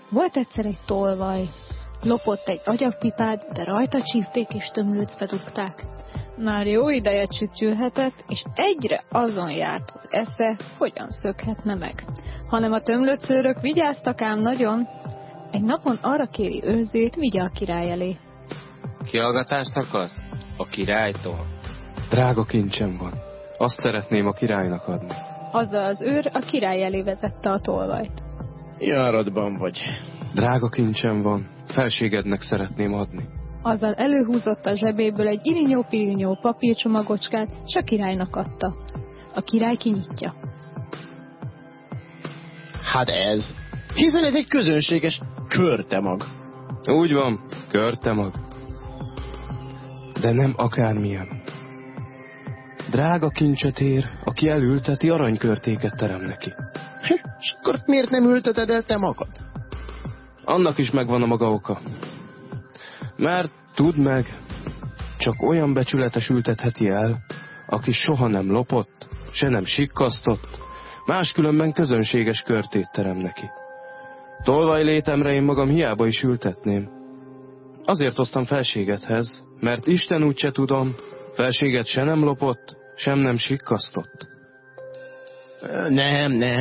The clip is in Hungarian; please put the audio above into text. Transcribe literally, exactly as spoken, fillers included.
Volt egyszer egy tolvaj. Lopott egy agyagpipát, de rajta csípték és tömlőcbe dugták. Már jó ideje csücsülhetett, és egyre azon járt az esze, hogyan szökhetne meg. Hanem a tömlőcőrök vigyáztak ám nagyon. Egy napon arra kéri őrzőt, vigye a király elé. Kihallgatást akarsz? A királytól? Drága kincsem van. Azt szeretném a királynak adni. Azzal az őr a király elé vezette a tolvajt. Járatban vagy. Drága kincsem van. Felségednek szeretném adni. Azzal előhúzott a zsebéből egy irinyó-pirinyó papírcsomagocskát, s a királynak adta. A király kinyitja. Hát ez. Hiszen ez egy közönséges körtemag. Úgy van, körtemag. De nem akármilyen. Drága kincset ér, aki elülteti, aranykörtéket terem neki. És akkor miért nem ülteted el te magad? Annak is megvan a maga oka. Mert tudd meg, csak olyan becsületes ültetheti el, aki soha nem lopott, se nem sikkasztott, máskülönben közönséges körtét terem neki. Tolvaj létemre én magam hiába is ültetném. Azért hoztam felségedhez, mert Isten úgyse tudom, felséget se nem lopott, sem nem sikkasztott. Nem, nem.